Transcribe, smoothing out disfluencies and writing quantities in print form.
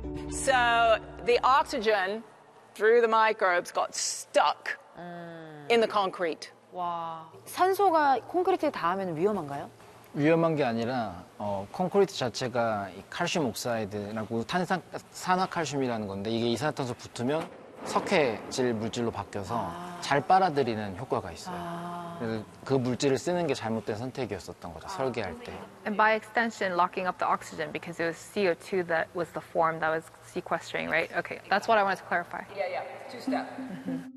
So the oxygen through the microbes got stuck in the concrete. 와. 산소가 콘크리트에 닿으면 위험한가요? 위험한 게 아니라 콘크리트 자체가 이 칼슘 옥사이드라고 산화칼슘이라는 건데 이게 이산화탄소 붙으면 석회질 물질로 바뀌어서 잘 빨아들이는 효과가 있어요. 그래서 그 물질을 쓰는 게 잘못된 선택이었었던 거죠, 설계할 때. And by extension, locking up the oxygen because it was CO2 that was the form that was sequestering, right? Okay, that's what I wanted to clarify. Yeah, two-step.